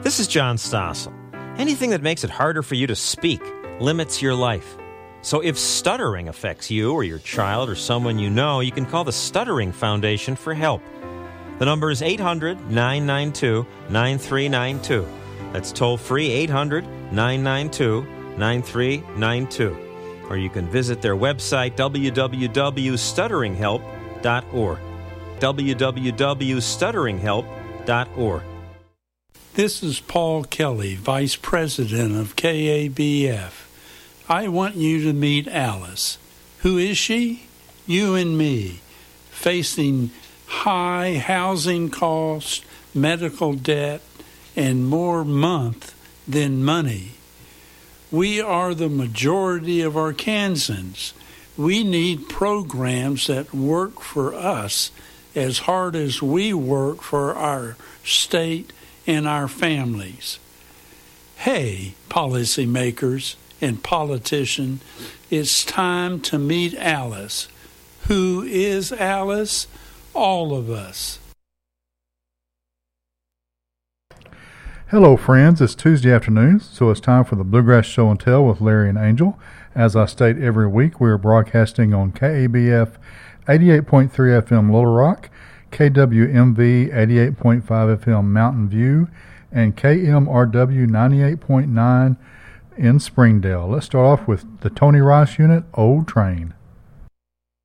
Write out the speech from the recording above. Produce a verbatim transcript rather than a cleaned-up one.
This is John Stossel. Anything that makes it harder for you to speak limits your life. So if stuttering affects you or your child or someone you know, you can call the Stuttering Foundation for help. The number is eight hundred, nine nine two, nine three nine two. That's toll-free eight hundred, nine nine two, nine three nine two. Or you can visit their website, w w w dot stuttering help dot org. w w w dot stuttering help dot org. This is Paul Kelly, Vice President of K A B F. I want you to meet Alice. Who is she? You and me, facing high housing costs, medical debt, and more month than money. We are the majority of Arkansans. We need programs that work for us as hard as we work for our state and our families. Hey, policymakers and politicians, it's time to meet Alice. Who is Alice? All of us. Hello, friends. It's Tuesday afternoon, so it's time for the Bluegrass Show and Tell with Larry and Angel. As I state every week, we are broadcasting on K A B F eighty-eight point three F M Little Rock, K W M V eighty-eight point five F M Mountain View, and K M R W ninety-eight point nine in Springdale. Let's start off with the Tony Rice Unit, Old Train.